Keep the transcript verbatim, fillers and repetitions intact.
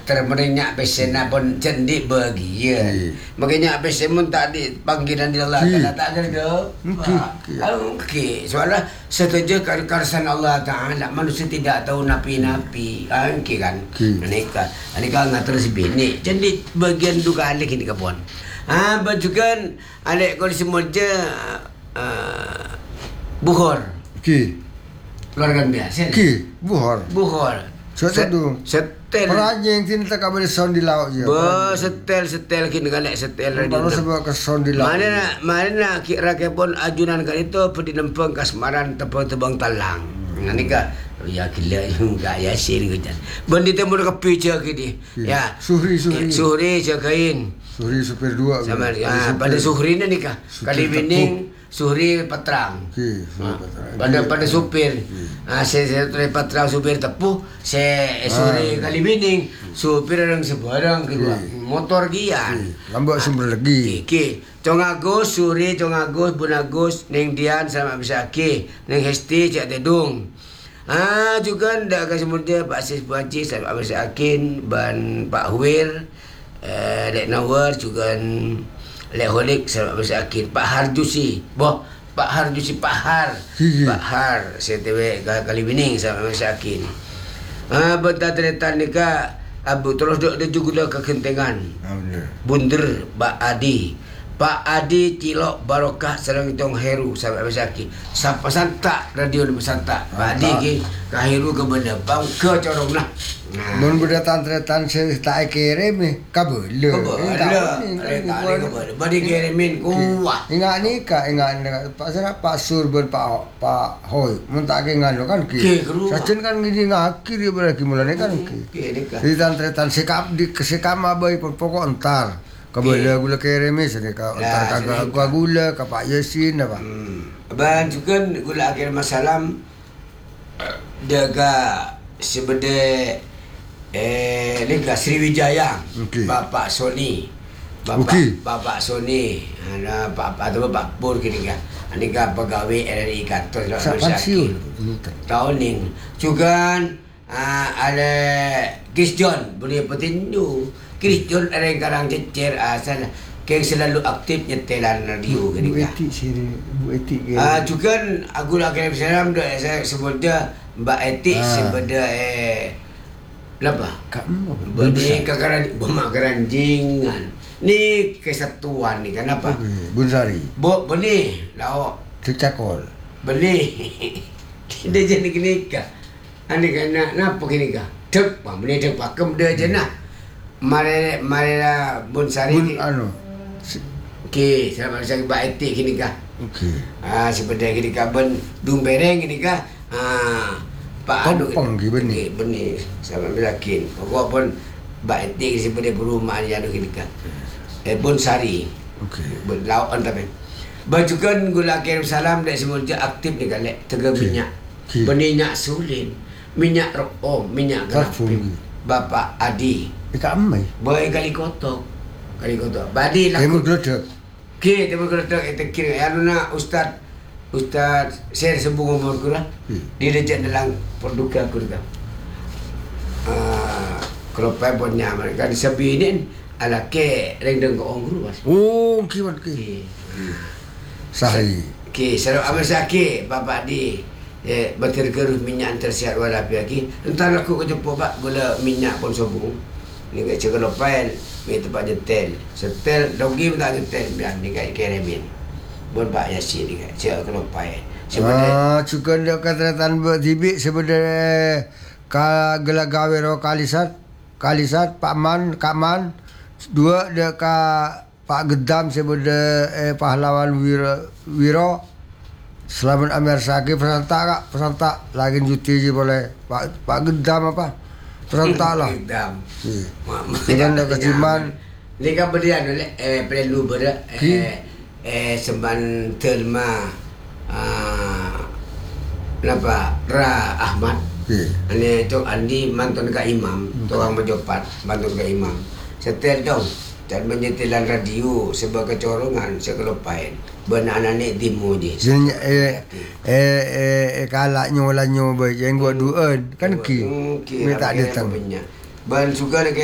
termenyak pesen pun cendik bagi ya. Makanya pesen pun tak ada panggilan di Allah Taala tak ada dah. Okey. Soalnya setuju karsan Allah Taala manusia tidak tahu napi-napi. Okey kan. Nikah. Nikah ngatur si bini. Cendik bagian duga alik ini kapon. Ah bajukan alik kau semua je buhor. Okey. Keluarga biasa. Okey, buhor. Buhor. Set tu. Setel. Perajing sini tak boleh sound di laut je. Ba setel setel kini kan setel radio. Baru sebab ke sound di laut. Mana nak mana nak kira kebon ajunan kan itu pergi nempeng kasmaran tebang-tebang talang. Ngani ka ya gila juga ya sini kan. Bendi temu ke pica kini. Ya. Suhri suhri. Suhri jagain. Suhri supir dua. Sama ya pada suhri ni kah. Kali bening Suhri Patrang. Okey, ha, pada pada supir. Ah ha, saya saya tu Patrang supir tepuh, saya Suhri ha. Kali Bining, supir orang sebarang kedua. Motor gian. Lambat sumber lagi. Okey. Cong Agus, Suhri, Cong Agus, Bun Agus, Ning Dian sama bisa ki, Ning Hesti Cak Tedung. Ah juga ndak kasi muda Pak Sis Puaci sama bisa akin ban Pak Huir, eh Dek Nawar juga Lek Holik sama bahasa akhir Pak Harjusi. Boh, Pak Harjusi Pak Har. Pak Har C T W kali Bining sama bahasa akhir. Ah betadretan nika abu terus dok de juga ke kentengan. Bunder Pak Adi. Pak Adi Cilok Barokah Serang Tong Heru sama bahasa akhir. Sapa santa radio ni santa. Pak Adi ke kahiru ke benda bang ke corong lah. Mun berdatang tretan saya tak kirim ni kabel. Kabel. Bagi kirimin kuah. Ingat ni ka ingat Pak Sarap Pak Sur ber Pak Pak Hoi. Mun tak ingat kan ki. Sacen kan ngini ngakir dia beraki mulane kan ki. Di tretan sikap di kesikap abai pokok entar. Kabel gula kirim ni sedeka entar kagak gula ka Pak Yasin apa. Ban juga gula akhir masalam daga sebede Eh, ni ke Sriwijaya. Okay. Bapak Sony. Bapak okay. Bapak Sony. Ana bapak tu bapak pur kini kan. Ani ka pegawai R R I kantor Sakit. Tahun ni. Juga uh, ada Chris John boleh petinju. Chris John ada yang karang cecer asal yang selalu aktif nyetelan radio kini kan. Bu Etik sini, Bu Etik. Ah juga aku nak kena bersalam dah saya sebut dia Mbak Etik ah. Sebeda eh Lapa? Kamu Bani kakaran Bama keranjingan. Ni kesatuan ni kenapa? Bunsari. Bo beli lauk Cecakol. Beli. Dia jadi gini ka. Ani kena napa gini ka? Tek pa beli tek pakem dia je nah. Mare mare Bunsari Bun anu. Okey, sama saya Mbak Etik gini ka. Okey. Ah sebenarnya gini ka ben dung bereng gini ka. Ah Pak Anu ke benih benih sama yakin pokok pun Mbak Etik seperti perumahan yang gini kan eh Bunsari okey berlawan tapi bajukan gula kirim salam dari semua aktif ni kan lek tega minyak minyak sulin minyak oh minyak garfum Bapak Adi dekat amai boy kali kotok kali kotok badi lah temu gledek ke temu gledek itu kira anu nak ustaz Ustaz, saya sebut umur ku lah. Hmm. Dia lejak dalam perduka aku juga. Uh, kalau pun nyaman kan sebi ni ala ke rendeng ko ongru mas. Oh, kiwan ke. Sahi. Ke, selalu amal sakit bapak di eh batir gerus minyak tersiap wala lagi. Entar aku ke jumpa pak gula minyak pun sobung. Ni kat cakap lopai ni tempat jetel. Setel dogi pun tak jetel biar ni kat keremin. Buat Pak Yasin ni kan. Saya akan lupai. Ah, cukup dia kata tan bertibik sebenarnya ka gelagawe ro kalisat. Kalisat Pak Man, Kak Man. Dua dia ka Pak Gedam sebenarnya eh, pahlawan Wiro. Wiro. Selamat Amir Syakir peserta kak. Peserta lagi cuti je boleh. Pak Pak Gedam apa? Peserta lah. Gedam. Dengan dia keciman. Ni kan berian eh perlu ber eh eh semban terma ah napa Ra Ahmad. Okay. Ane tu Andi mantun ka imam, okay. Orang menjopat mantun ka imam. Setel dong dan menyetilan radio sebagai corongan saya kelupain. Benar anak demo je. Jadi eh eh eh kalak nyola nyoba yang gua duan kan ki. Tak ada tang. Ban suka